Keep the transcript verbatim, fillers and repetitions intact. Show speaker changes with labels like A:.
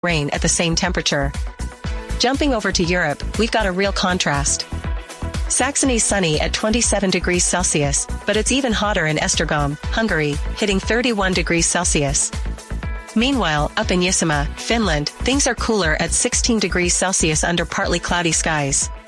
A: rain at the same temperature. Jumping over to Europe, we've got a real contrast. Saxony's sunny at twenty-seven degrees Celsius, but it's even hotter in Esztergom, Hungary, hitting thirty-one degrees Celsius. Meanwhile, up in Uusimaa, Finland, things are cooler at sixteen degrees Celsius under partly cloudy skies.